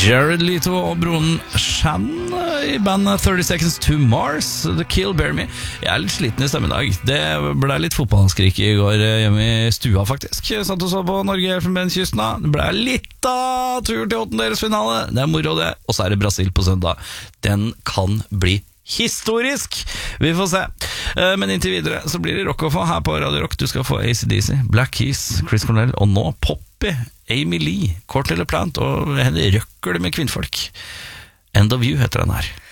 Jared Leto og broren Shan i bandet 30 Seconds to Mars, The Kill Bear Me. Jeg litt sliten i stemmen i dag. Det ble litt fotballskrik i går hjemme i stua faktisk. Jeg satt og så på Norge-Elfenbenskysten da. Det ble litt av tur til åttendedelsfinale. Det moro det. Og så det Brasil på søndag. Den kan bli historisk. Vi får se. Men inntil videre så blir det rock å få her på Radio Rock. Du skal få AC/DC, Black Keys, Chris Cornell og nå Poppy, Amy Lee, Courtney LaPlante og henne røkker det med kvinnfolk. End of You heter den her.